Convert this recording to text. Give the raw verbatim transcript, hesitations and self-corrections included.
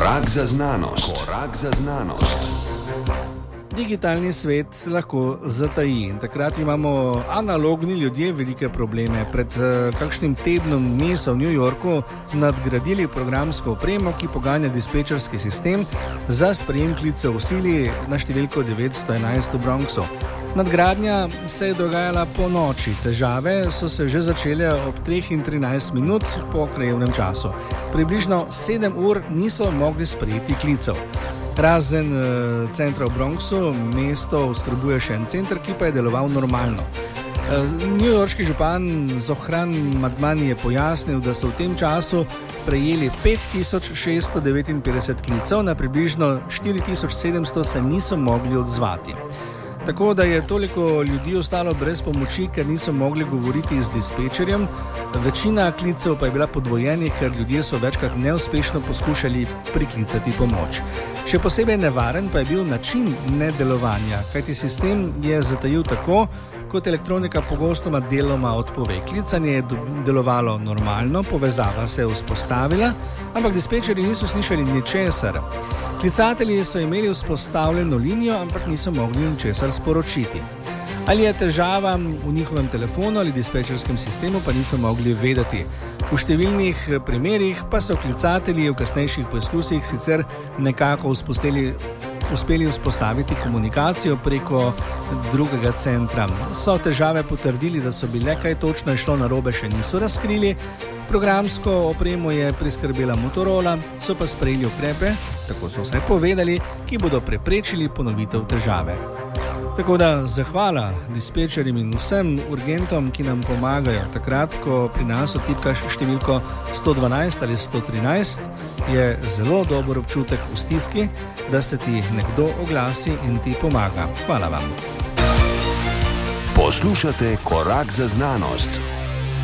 Korak za znanost. Korak za znanost. Digitalni svet lahko zataji in takrat imamo analogni ljudje velike probleme. Pred uh, kakšnim tednom dni so v New Yorku nadgradili programsko opremo, ki poganja dispečerski sistem za sprejem klicev v sili na številko devetsto enajst v Bronxu. Nadgradnja se je dogajala po noči, težave so se že začele ob treh in trinajst minut po krajevnem času. Približno sedem ur niso mogli sprejeti klicev. Razen e, centra v Bronxu, mesto oskrbuje še en center, ki pa je deloval normalno. E, newyorški župan Zohran Madmani je pojasnil, da so v tem času prejeli pet tisoč šeststo devetinpetdeset klicev, na približno štiri tisoč sedemsto se niso mogli odzvati. Tako da je toliko ljudi ostalo brez pomoči, ker niso mogli govoriti z dispečerjem. Večina klicev pa je bila podvojenih, ker ljudje so večkrat neuspešno poskušali priklicati pomoč. Še posebej nevaren pa je bil način nedelovanja, kajti sistem je zatajil tako, kot elektronika pogostoma deloma odpove. Klicanje je delovalo normalno, povezava se je vzpostavila, ampak dispečerji niso slišali ničesar. Klicatelji so imeli vzpostavljeno linijo, ampak niso mogli ničesar sporočiti. Ali je težava v njihovem telefonu ali dispečerskem sistemu, pa niso mogli vedeti. V številnih primerih pa so klicatelji v kasnejših poizkusih sicer nekako uspostili uspeli vzpostaviti komunikacijo preko drugega centra. So težave potrdili, da so bile kaj točno šlo narobe, še niso razkrili. Programsko opremo je priskrbela Motorola, so pa sprejeli ukrepe, tako so vsaj povedali, ki bodo preprečili ponovitev težave. Tako da zahvala dispečerjem in vsem urgentom, ki nam pomagajo. Takrat, ko pri nas odtipkaš številko sto dvanajst ali sto trinajst, je zelo dober občutek v stiski, da se ti nekdo oglasi in ti pomaga. Hvala vam. Poslušate Korak za znanost.